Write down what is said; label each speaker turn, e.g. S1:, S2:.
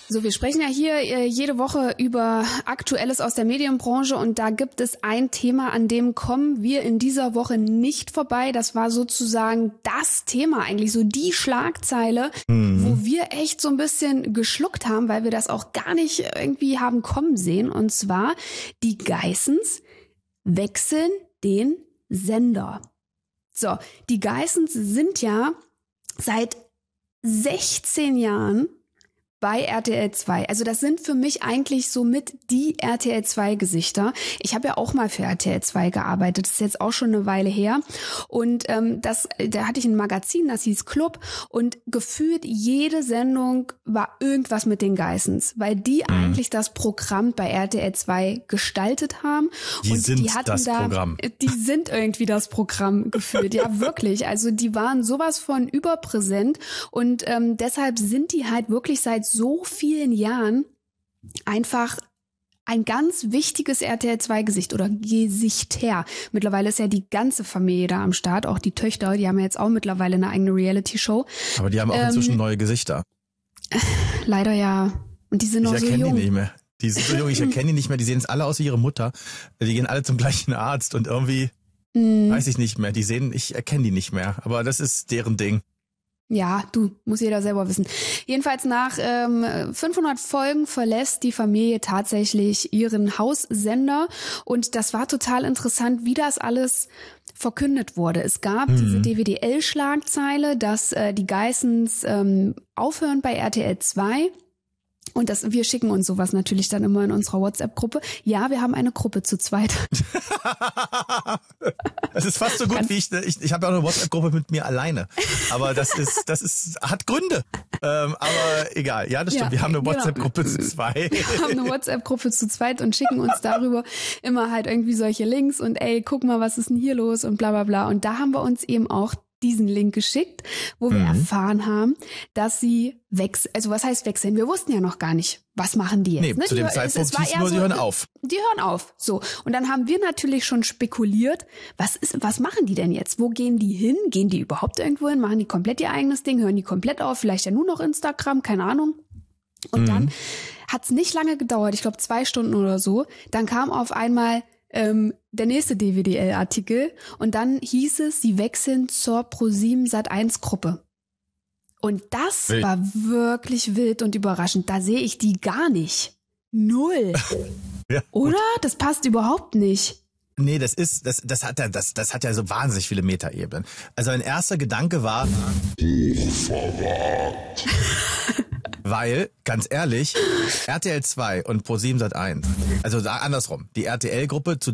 S1: So, wir sprechen ja hier jede Woche über Aktuelles aus der Medienbranche und da gibt es ein Thema, an dem kommen wir in dieser Woche nicht vorbei. Das war sozusagen das Thema, eigentlich so die Schlagzeile, wo wir echt so ein bisschen geschluckt haben, weil wir das auch gar nicht irgendwie haben kommen sehen. Und zwar, die Geissens wechseln den Sender. So, die Geissens sind ja seit 16 Jahren bei RTL 2. Also das sind für mich eigentlich so mit die RTL 2 Gesichter. Ich habe ja auch mal für RTL 2 gearbeitet. Das ist jetzt auch schon eine Weile her. Und da hatte ich ein Magazin, das hieß Club. Und gefühlt jede Sendung war irgendwas mit den Geissens, weil die eigentlich das Programm bei RTL 2 gestaltet haben.
S2: Die sind
S1: irgendwie das Programm gefühlt. Ja, wirklich. Also die waren sowas von überpräsent. Und deshalb sind die halt wirklich seit so vielen Jahren einfach ein ganz wichtiges RTL 2 Gesicht oder Gesichter. Mittlerweile ist ja die ganze Familie da am Start, auch die Töchter, die haben ja jetzt auch mittlerweile eine eigene Reality-Show.
S2: Aber die haben auch inzwischen neue Gesichter.
S1: Leider ja. Und die sind noch so jung. Ich erkenne
S2: die nicht mehr. Die sind so jung, ich erkenne die nicht mehr. Die sehen jetzt alle aus wie ihre Mutter. Die gehen alle zum gleichen Arzt und irgendwie weiß ich nicht mehr. Ich erkenne die nicht mehr. Aber das ist deren Ding.
S1: Ja, muss jeder selber wissen. Jedenfalls nach 500 Folgen verlässt die Familie tatsächlich ihren Haussender und das war total interessant, wie das alles verkündet wurde. Es gab diese DWDL-Schlagzeile, dass die Geissens aufhören bei RTL 2. Und wir schicken uns sowas natürlich dann immer in unserer WhatsApp-Gruppe. Ja, wir haben eine Gruppe zu zweit.
S2: Das ist fast so gut wie ich habe ja auch eine WhatsApp-Gruppe mit mir alleine. Aber das hat Gründe. Aber egal. Ja, das stimmt. Wir haben eine WhatsApp-Gruppe zu zweit.
S1: Wir haben eine WhatsApp-Gruppe zu zweit und schicken uns darüber immer halt irgendwie solche Links und ey, guck mal, was ist denn hier los und bla bla bla. Und da haben wir uns eben auch diesen Link geschickt, wo wir erfahren haben, dass sie wechseln. Also was heißt wechseln? Wir wussten ja noch gar nicht, was machen die jetzt.
S2: Nee,
S1: ne?
S2: Zu dem Zeitpunkt hieß nur, sie hören auf.
S1: Die hören auf. So. Und dann haben wir natürlich schon spekuliert, was machen die denn jetzt? Wo gehen die hin? Gehen die überhaupt irgendwo hin? Machen die komplett ihr eigenes Ding? Hören die komplett auf? Vielleicht ja nur noch Instagram? Keine Ahnung. Und dann hat's nicht lange gedauert. Ich glaube 2 Stunden oder so. Dann kam auf einmal der nächste DWDL-Artikel und dann hieß es, sie wechseln zur ProSieben Sat.1 Gruppe. Und das war wirklich wild und überraschend. Da sehe ich die gar nicht. 0. Ja, oder? Das passt überhaupt nicht.
S2: Nee, das hat ja so wahnsinnig viele Metaebenen. Also ein erster Gedanke war Hochverrat. Weil, ganz ehrlich, RTL 2 und ProSieben Sat.1, also andersrum, die RTL-Gruppe, zu